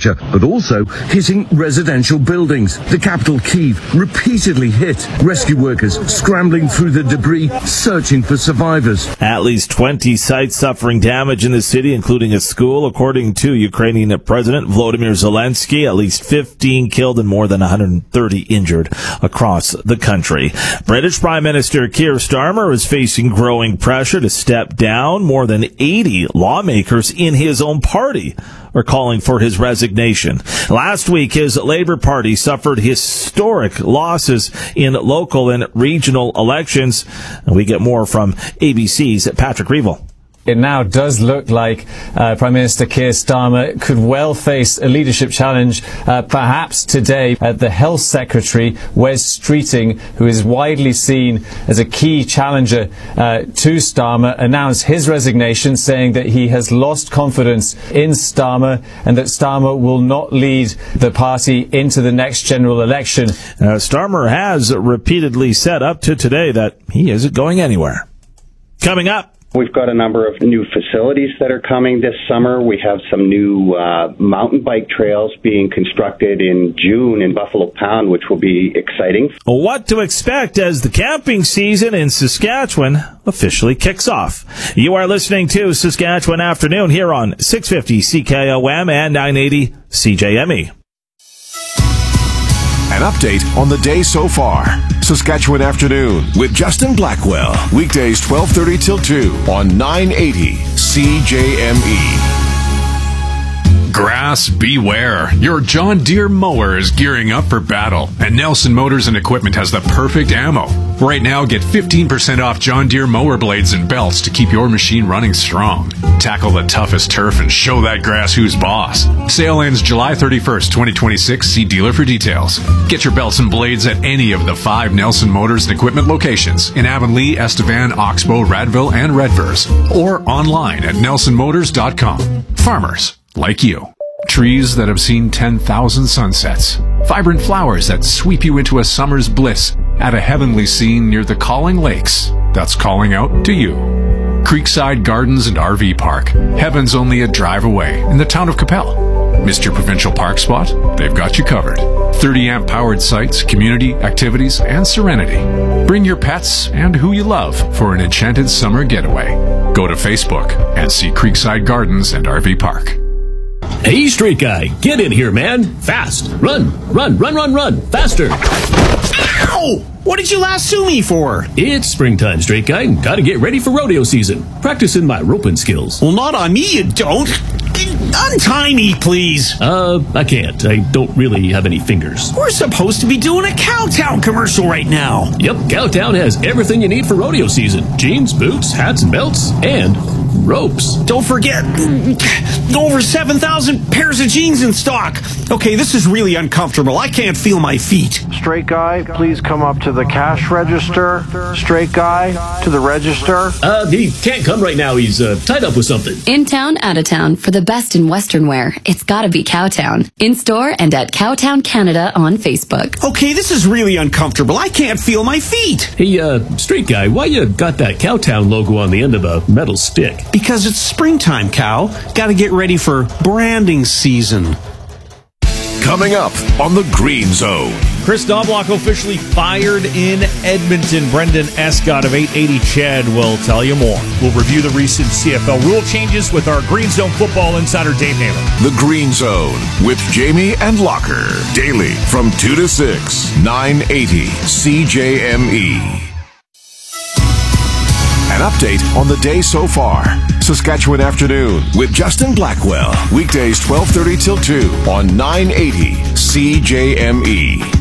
infrastructure, but also hitting residential buildings. The capital, Kyiv, repeatedly hit. Rescue workers scrambling through the debris, searching for survivors. At least 20 sites suffering damage in the city, including a school, according to Ukrainian President Volodymyr Zelensky. At least 15 killed and more than 130 injured across the country. British Prime Minister Keir Starmer is facing growing pressure to step down. More than 80 lawmakers in his own party are calling for his resignation. Last week, his Labour Party suffered historic losses in local and regional elections. And we get more from ABC's Patrick Reevell. It now does look like Prime Minister Keir Starmer could well face a leadership challenge, perhaps today. The Health Secretary, Wes Streeting, who is widely seen as a key challenger to Starmer, announced his resignation, saying that he has lost confidence in Starmer and that Starmer will not lead the party into the next general election. Starmer has repeatedly said up to today that he isn't going anywhere. Coming up, we've got a number of new facilities that are coming this summer. We have some new mountain bike trails being constructed in June in Buffalo Pound, which will be exciting. What to expect as the camping season in Saskatchewan officially kicks off. You are listening to Saskatchewan Afternoon here on 650 CKOM and 980 CJME. An update on the day so far. Saskatchewan Afternoon with Justin Blackwell. Weekdays 12:30 till 2 on 980 CJME. Grass beware. Your John Deere mower is gearing up for battle, and Nelson Motors and Equipment has the perfect ammo. Right now, get 15% off John Deere mower blades and belts to keep your machine running strong. Tackle the toughest turf and show that grass who's boss. Sale ends July 31st, 2026. See dealer for details. Get your belts and blades at any of the 5 Nelson Motors and Equipment locations in Avonlea, Estevan, Oxbow, Radville, and Redvers, or online at nelsonmotors.com. Farmers like you. Trees that have seen 10,000 sunsets. Vibrant flowers that sweep you into a summer's bliss at a heavenly scene near the Calling Lakes. That's calling out to you. Creekside Gardens and RV Park. Heaven's only a drive away in the town of Capel. Missed your provincial park spot? They've got you covered. 30-amp powered sites, community, activities, and serenity. Bring your pets and who you love for an enchanted summer getaway. Go to Facebook and see Creekside Gardens and RV Park. Hey, Street Guy, get in here, man. Fast. Run. Faster. Ow! What did you lasso me for? It's springtime, Street Guy. Gotta get ready for rodeo season. Practicing my roping skills. Well, not on me, you don't. Untie me, please. I can't. I don't really have any fingers. We're supposed to be doing a Cowtown commercial right now. Yep, Cowtown has everything you need for rodeo season. Jeans, boots, hats and belts, and ropes. Don't forget, over 7,000 pairs of jeans in stock. Okay, this is really uncomfortable. I can't feel my feet. Straight guy, please come up to the cash register. Straight guy, to the register. He can't come right now. He's tied up with something. In town, out of town, for the best in Western wear, it's gotta be Cowtown. In store and at Cowtown Canada on Facebook. Okay, this is really uncomfortable. I can't feel my feet. Hey, Street Guy, why you got that Cowtown logo on the end of a metal stick? Because it's springtime, Cow. Gotta get ready for branding season. Coming up on the Green Zone. Chris Knobloch officially fired in Edmonton. Brendan Escott of 880 CHED will tell you more. We'll review the recent CFL rule changes with our Green Zone football insider, Dave Naylor. The Green Zone with Jamie and Locker. Daily from 2 to 6, 980 CJME. An update on the day so far. Saskatchewan Afternoon with Justin Blackwell. Weekdays 12:30 till 2 on 980 CJME.